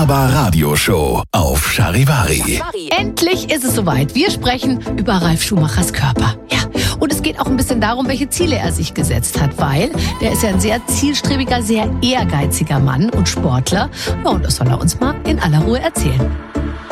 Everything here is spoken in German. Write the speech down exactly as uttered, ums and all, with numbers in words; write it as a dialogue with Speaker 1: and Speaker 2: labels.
Speaker 1: Laber Radio Show auf Charivari.
Speaker 2: Endlich ist es soweit. Wir sprechen über Ralf Schumachers Körper. Ja. Und es geht auch ein bisschen darum, welche Ziele er sich gesetzt hat, weil der ist ja ein sehr zielstrebiger, sehr ehrgeiziger Mann und Sportler. Ja, und das soll er uns mal in aller Ruhe erzählen.